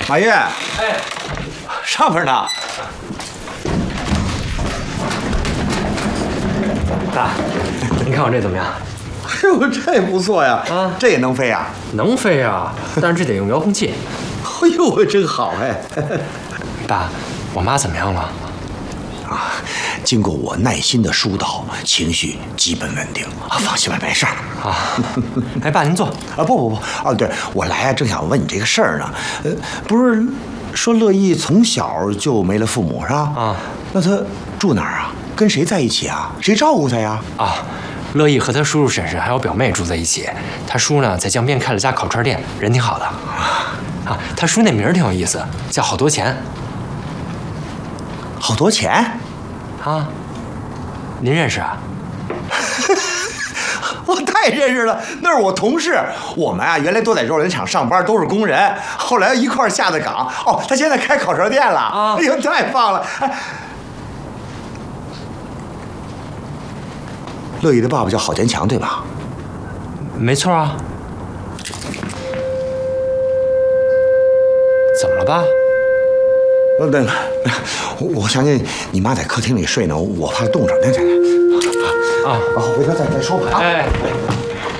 马月，哎，上边呢。 爸，你看我这怎么样？ 哎呦，这也不错呀！啊，这也能飞呀？ 能飞啊，但是这得用遥控器。 哎呦，真好哎！ 爸，我妈怎么样了？ 啊，经过我耐心的疏导，情绪基本稳定啊，放心吧，没事儿啊。哎，爸，您坐啊。不啊，对我来啊，正想问你这个事儿呢。不是说乐意从小就没了父母是吧？啊，那他住哪儿啊？跟谁在一起啊？谁照顾他呀？ 啊，乐意和他叔叔婶婶还有表妹住在一起。他叔呢在江边开了家烤串店，人挺好的。啊，他叔那名儿挺有意思，叫好多钱。 好多钱？ 啊，您认识啊？ 我太认识了，那是我同事。我们啊，原来都在肉联厂上班，都是工人，后来一块下的岗。哦，他现在开烤串店了。啊，哎呦，太棒了！哎，乐意的爸爸叫郝坚强，对吧？ 没错啊。怎么了爸？ 那我相信你妈在客厅里睡呢，我怕冻着。来，啊，回头再收盘啊。哎。